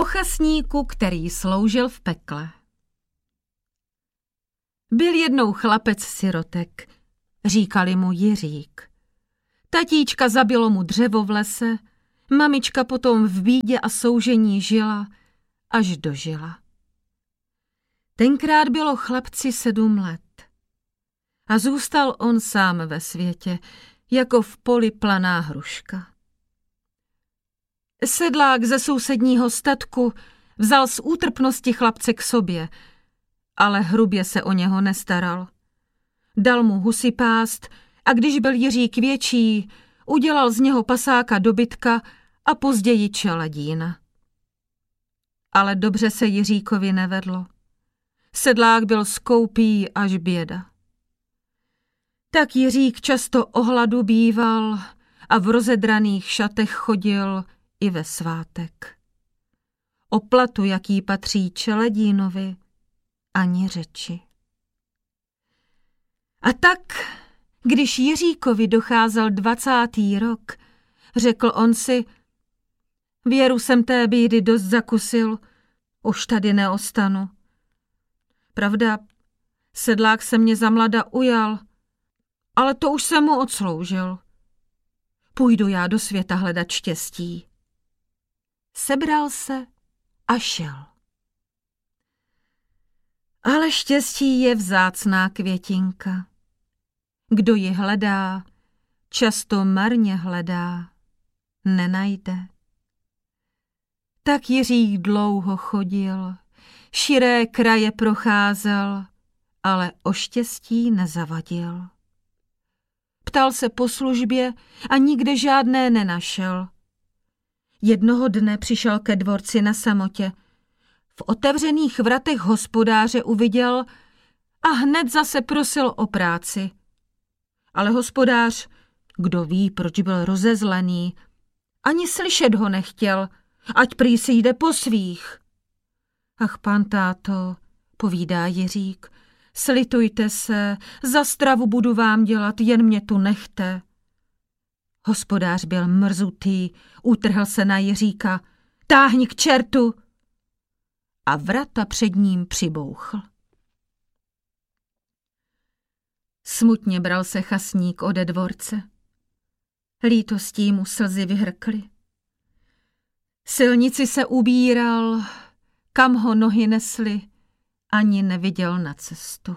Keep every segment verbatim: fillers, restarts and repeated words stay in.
O chasníku, který sloužil v pekle. Byl jednou chlapec sirotek, říkali mu Jiřík. Tatíčka zabilo mu dřevo v lese, mamička potom v bídě a soužení žila, až dožila. Tenkrát bylo chlapci sedm let a zůstal on sám ve světě, jako v poli planá hruška. Sedlák ze sousedního statku vzal z útrpnosti chlapce k sobě, ale hrubě se o něho nestaral. Dal mu husy pást a když byl Jiřík větší, udělal z něho pasáka dobytka a později čeladína. Ale dobře se Jiříkovi nevedlo. Sedlák byl skoupý až běda. Tak Jiřík často o hladu býval a v rozedraných šatech chodil i ve svátek. O platu, jaký patří čeladínovi, ani řeči. A tak, když Jiříkovi docházel dvacátý rok, řekl on si, věru jsem té bídy dost zakusil, už tady neostanu. Pravda, sedlák se mě za mlada ujal, ale to už jsem mu odsloužil. Půjdu já do světa hledat štěstí. Sebral se a šel. Ale štěstí je vzácná květinka. Kdo ji hledá, často marně hledá, nenajde. Tak Jiřík dlouho chodil, širé kraje procházel, ale o štěstí nezavadil. Ptal se po službě a nikde žádné nenašel. Jednoho dne přišel ke dvorci na samotě. V otevřených vratech hospodáře uviděl a hned zase prosil o práci. Ale hospodář, kdo ví, proč byl rozezlený, ani slyšet ho nechtěl, ať prý si jde po svých. Ach, pan táto, povídá Jiřík, slitujte se, za stravu budu vám dělat, jen mě tu nechte. Hospodář byl mrzutý, utrhl se na Jiříka, táhni k čertu! A vrata před ním přibouchl. Smutně bral se chasník ode dvorce. Lítostí mu slzy vyhrkly. Silnici se ubíral, kam ho nohy nesly, ani neviděl na cestu.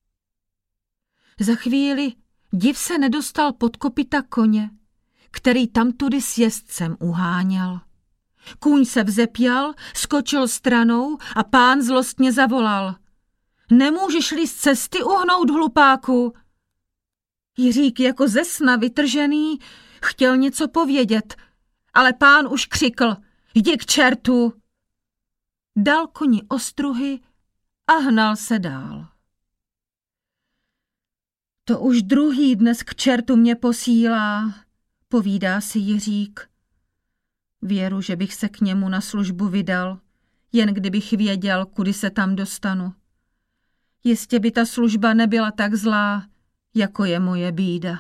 Za chvíli div se nedostal pod kopyta koně, který tamtudy s jezdcem uháněl. Kůň se vzepěl, skočil stranou a pán zlostně zavolal. Nemůžeš-li z cesty uhnout, hlupáku? Jiřík jako ze sna vytržený chtěl něco povědět, ale pán už křikl, jdi k čertu. Dal koni ostruhy a hnal se dál. To už druhý dnes k čertu mě posílá, povídá si Jiřík. Věru, že bych se k němu na službu vydal, jen kdybych věděl, kudy se tam dostanu. Jistě by ta služba nebyla tak zlá, jako je moje bída.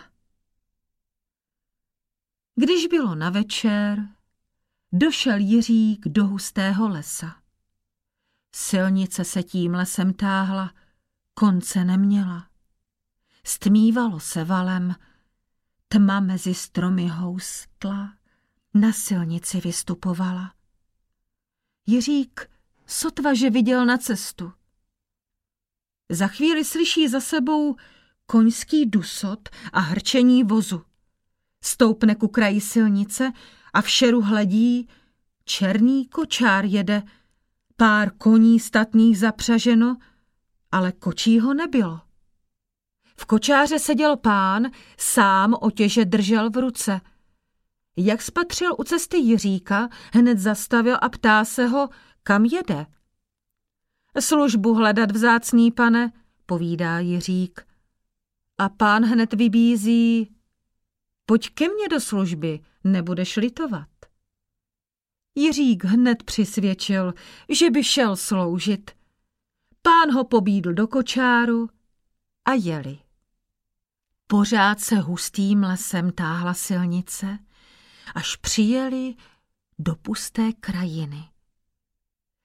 Když bylo na večer, došel Jiřík do hustého lesa. Silnice se tím lesem táhla, konce neměla. Stmívalo se valem, tma mezi stromy houstla, na silnici vystupovala. Jiřík sotva, že viděl na cestu. Za chvíli slyší za sebou koňský dusot a hrčení vozu. Stoupne ku kraji silnice a v šeru hledí, černý kočár jede, pár koní statných zapřaženo, ale kočího nebylo. V kočáře seděl pán, sám otěže držel v ruce. Jak spatřil u cesty Jiříka, hned zastavil a ptá se ho, kam jede. Službu hledat, vzácný pane, povídá Jiřík. A pán hned vybízí, pojď ke mně do služby, nebudeš litovat. Jiřík hned přisvědčil, že by šel sloužit. Pán ho pobídl do kočáru a jeli. Pořád se hustým lesem táhla silnice, až přijeli do pusté krajiny.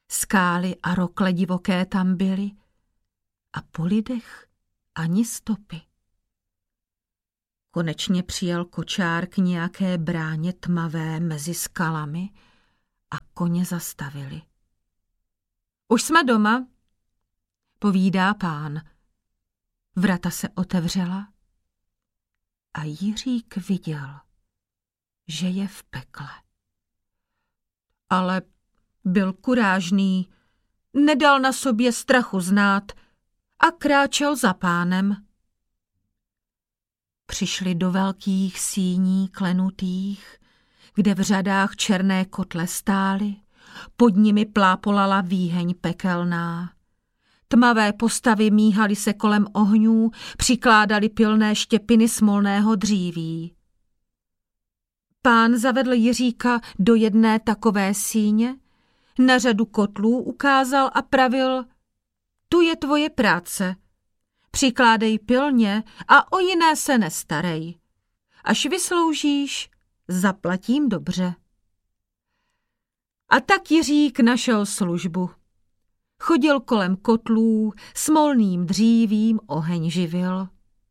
Skály a rokle divoké tam byly a po lidech ani stopy. Konečně přijel kočár k nějaké bráně tmavé mezi skalami a koně zastavili. Už jsme doma, povídá pán. Vrata se otevřela a Jiřík viděl, že je v pekle. Ale byl kurážný, nedal na sobě strachu znát a kráčel za pánem. Přišli do velkých síní klenutých, kde v řadách černé kotle stály, pod nimi plápolala výheň pekelná. Tmavé postavy míhaly se kolem ohňů, přikládali pilné štěpiny smolného dříví. Pán zavedl Jiříka do jedné takové síně, na řadu kotlů ukázal a pravil: tu je tvoje práce. Přikládej pilně a o jiné se nestarej. Až vysloužíš, zaplatím dobře. A tak Jiřík našel službu. Chodil kolem kotlů, smolným dřívím oheň živil.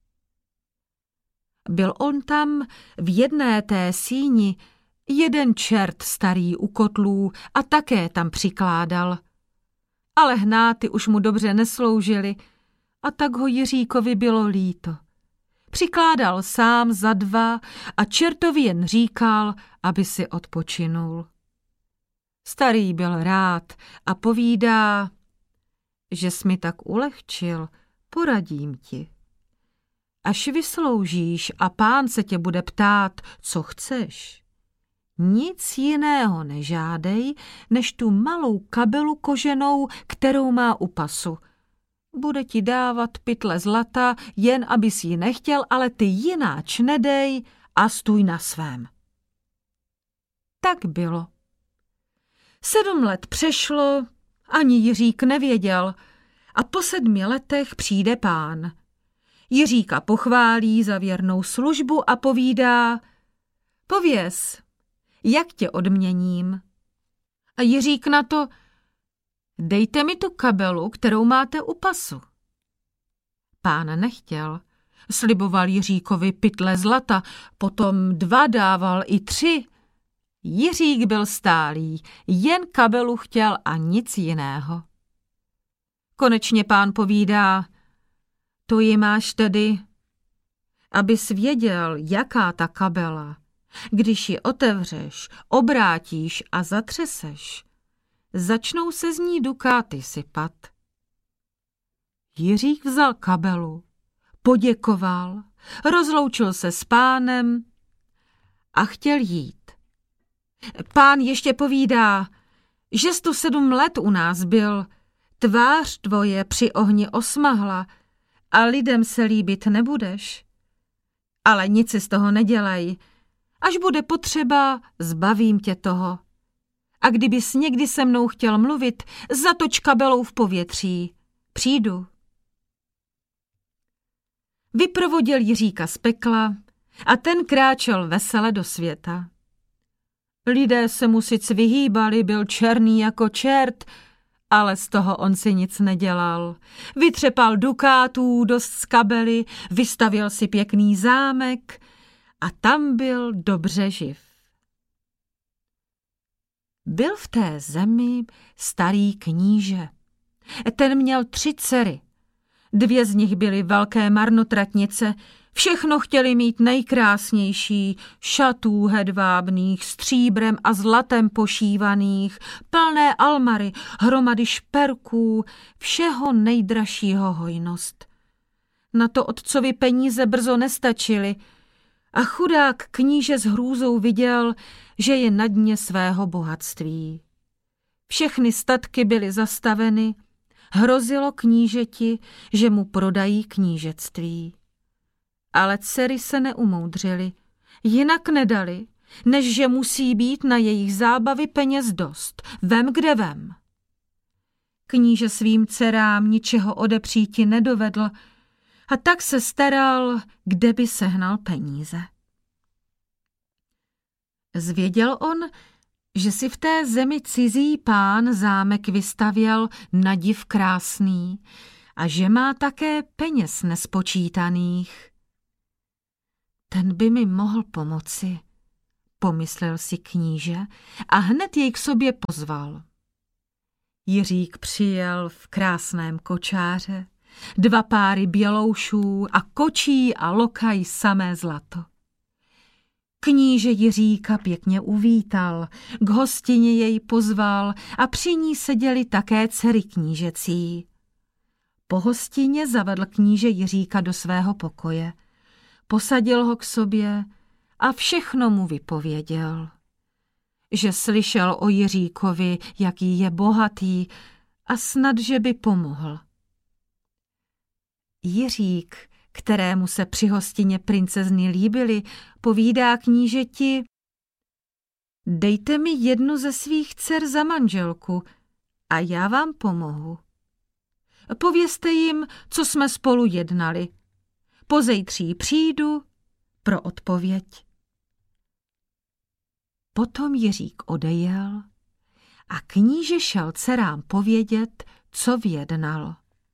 Byl on tam v jedné té síni jeden čert starý u kotlů a také tam přikládal. Ale hnáty už mu dobře nesloužily a tak ho Jiříkovi bylo líto. Přikládal sám za dva a čertovi jen říkal, aby si odpočinul. Starý byl rád a povídá: že jsi mi tak ulehčil, poradím ti. Až vysloužíš a pán se tě bude ptát, co chceš, nic jiného nežádej, než tu malou kabelu koženou, kterou má u pasu. Bude ti dávat pytle zlata, jen abys ji nechtěl, ale ty jináč nedej a stůj na svém. Tak bylo. Sedm let přešlo, ani Jiřík nevěděl, a po sedmi letech přijde pán. Jiříka pochválí za věrnou službu a povídá: pověz, jak tě odměním? A Jiřík na to: dejte mi tu kabelu, kterou máte u pasu. Pán nechtěl. Sliboval Jiříkovi pytle zlata, potom dva dával i tři. Jiřík byl stálý, jen kabelu chtěl a nic jiného. Konečně pán povídá: to ji máš tedy, abys věděl, jaká ta kabela. Když ji otevřeš, obrátíš a zatřeseš, začnou se z ní dukáty sypat. Jiřík vzal kabelu, poděkoval, rozloučil se s pánem a chtěl jít. Pán ještě povídá: že jsi tu sedm let u nás byl, tvář tvoje při ohni osmahla a lidem se líbit nebudeš. Ale nic si z toho nedělej. Až bude potřeba, zbavím tě toho. A kdybys někdy se mnou chtěl mluvit, zatoč kabelou v povětří. Přijdu. Vyprovodil Jiříka z pekla a ten kráčel vesele do světa. Lidé se mu sice vyhýbali, byl černý jako čert, ale z toho on si nic nedělal. Vytřepal dukátů dost z kabely, vystavěl si pěkný zámek a tam byl dobře živ. Byl v té zemi starý kníže. Ten měl tři dcery. Dvě z nich byly velké marnotratnice, všechno chtěli mít nejkrásnější, šatů hedvábných, stříbrem a zlatem pošívaných, plné almary, hromady šperků, všeho nejdražšího hojnost. Na to otcovi peníze brzo nestačily a chudák kníže s hrůzou viděl, že je na dně svého bohatství. Všechny statky byly zastaveny, hrozilo knížeti, že mu prodají knížectví. Ale dcery se neumoudřily, jinak nedali, než že musí být na jejich zábavy peněz dost, vem kde vem. Kníže svým dcerám ničeho odepříti nedovedl a tak se staral, kde by sehnal peníze. Zvěděl on, že si v té zemi cizí pán zámek vystavěl nadiv krásný a že má také peněz nespočítaných. Ten by mi mohl pomoci, pomyslel si kníže a hned jej k sobě pozval. Jiřík přijel v krásném kočáře, dva páry běloušů a kočí a lokaj samé zlato. Kníže Jiříka pěkně uvítal, k hostině jej pozval a při ní seděli také dcery knížecí. Po hostině zavedl kníže Jiříka do svého pokoje, posadil ho k sobě a všechno mu vypověděl. Že slyšel o Jiříkovi, jaký je bohatý a snad, že by pomohl. Jiřík, kterému se při hostině princezny líbily, povídá knížeti: dejte mi jednu ze svých dcer za manželku a já vám pomohu. Povězte jim, co jsme spolu jednali. Pozejtří přijdu pro odpověď. Potom Jiřík odejel a kníže šel dcerám povědět, co vyjednal.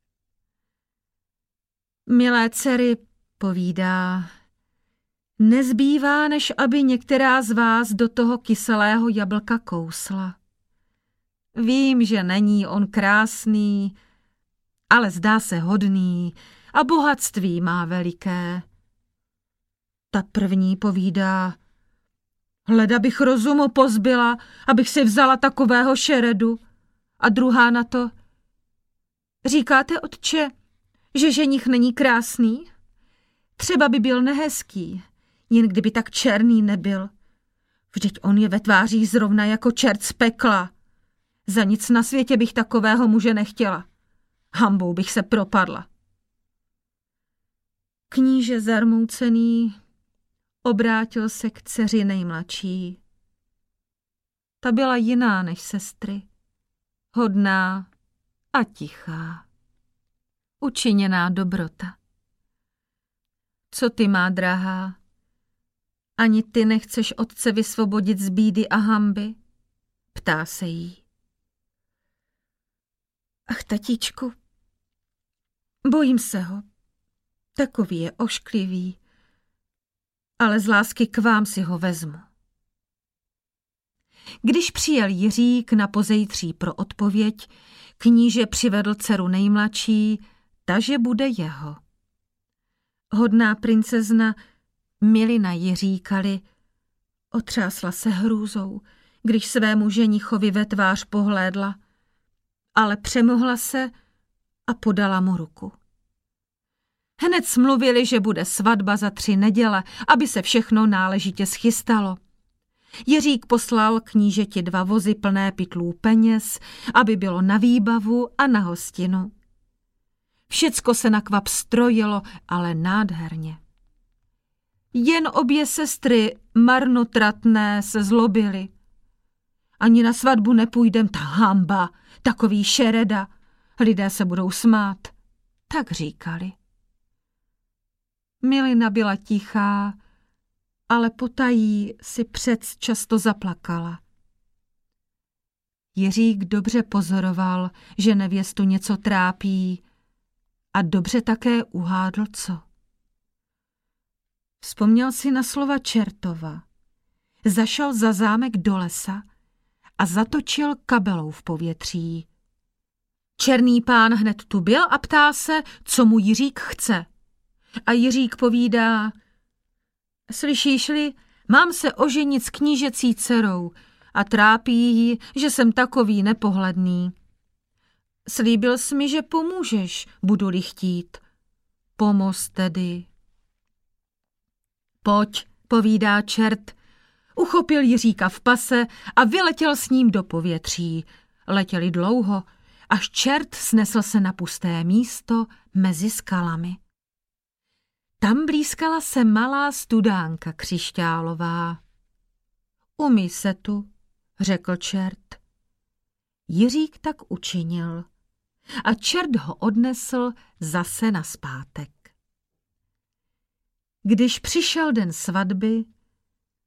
Milé dcery, povídá, nezbývá, než aby některá z vás do toho kyselého jablka kousla. Vím, že není on krásný, ale zdá se hodný a bohatství má veliké. Ta první povídá: hleda bych rozumu pozbyla, abych si vzala takového šeredu. A druhá na to: říkáte, otče, že ženich není krásný? Třeba by byl nehezký, jen kdyby tak černý nebyl. Vždyť on je ve tvářích zrovna jako čert z pekla. Za nic na světě bych takového muže nechtěla. Hanbou bych se propadla. Kníže zarmoucený obrátil se k dceři nejmladší. Ta byla jiná než sestry, hodná a tichá. Učiněná dobrota. Co ty, má drahá? Ani ty nechceš otce vysvobodit z bídy a hanby? Ptá se jí. Ach, tatíčku, bojím se ho. Takový je ošklivý, ale z lásky k vám si ho vezmu. Když přijel Jiřík na pozejtří pro odpověď, kníže přivedl dceru nejmladší, taže bude jeho. Hodná princezna Milina Jiříkali otřásla se hrůzou, když svému ženichovi ve tvář pohlédla, ale přemohla se a podala mu ruku. Hned smluvili, že bude svatba za tři neděle, aby se všechno náležitě schystalo. Jiřík poslal knížeti dva vozy plné pytlů peněz, aby bylo na výbavu a na hostinu. Všecko se na kvap strojilo, ale nádherně. Jen obě sestry marnotratné se zlobily. Ani na svatbu nepůjdem, ta hamba, takový šereda, lidé se budou smát. Tak říkali. Milina byla tichá, ale potají si přec často zaplakala. Jiřík dobře pozoroval, že nevěstu něco trápí, a dobře také uhádl, co. Vzpomněl si na slova Čertova. Zašel za zámek do lesa a zatočil kabelou v povětří. Černý pán hned tu byl a ptá se, co mu Jiřík chce. A Jiřík povídá: slyšíš-li, mám se oženit s knížecí dcerou a trápí ji, že jsem takový nepohledný. Slíbil jsi mi, že pomůžeš, budu-li chtít. Pomoz tedy. Pojď, povídá čert. Uchopil Jiříka v pase a vyletěl s ním do povětří. Letěli dlouho, až čert snesl se na pusté místo mezi skalami. Tam blízkala se malá studánka křišťálová. Umyj se tu, řekl čert. Jiřík tak učinil a čert ho odnesl zase nazpátek. Když přišel den svatby,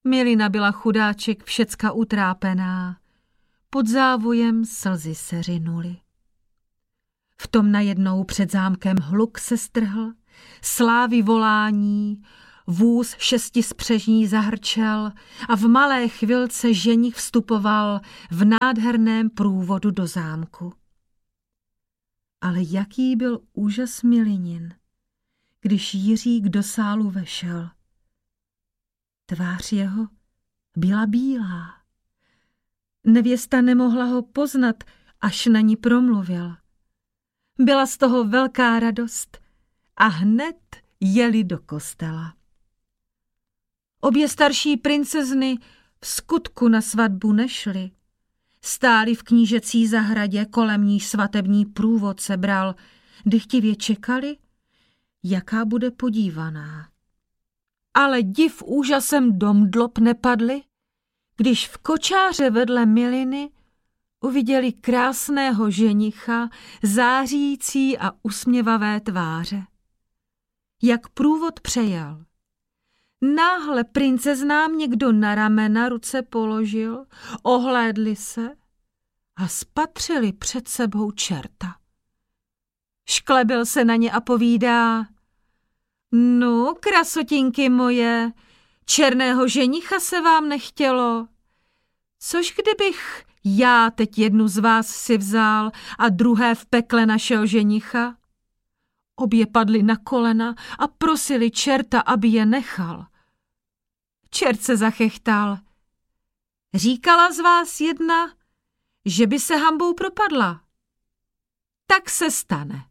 Milina byla chudáček všecka utrápená. Pod závojem slzy se rynuly. V tom najednou před zámkem hluk se strhl, slávy volání, vůz šestispřežní zahrčel a v malé chvilce ženich vstupoval v nádherném průvodu do zámku. Ale jaký byl úžas Milinin, když Jiřík do sálu vešel. Tvář jeho byla bílá. Nevěsta nemohla ho poznat, až na ní promluvil. Byla z toho velká radost a hned jeli do kostela. Obě starší princezny v skutku na svatbu nešly. Stáli v knížecí zahradě, kolem níž svatební průvod se bral, dychtivě čekali, jaká bude podívaná. Ale div úžasem do mdlob nepadli, když v kočáře vedle Miliny uviděli krásného ženicha, zářící a usměvavé tváře. Jak průvod přejal. Náhle princeznám někdo na ramena ruce položil, ohlédli se a spatřili před sebou čerta. Šklebil se na ně a povídá: No, krasotinky moje, černého ženicha se vám nechtělo. Což kdybych já teď jednu z vás si vzal a druhé v pekle našeho ženicha? Obě padly na kolena a prosili čerta, aby je nechal. Čert se zachechtal. Říkala z vás jedna, že by se hanbou propadla. Tak se stane.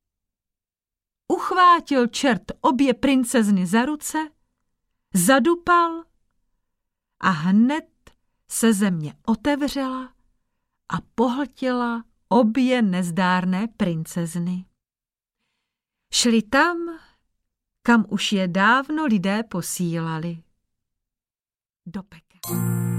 Uchvátil čert obě princezny za ruce, zadupal a hned se země otevřela a pohltila obě nezdárné princezny. Šli tam, kam už je dávno lidé posílali. Do pekel.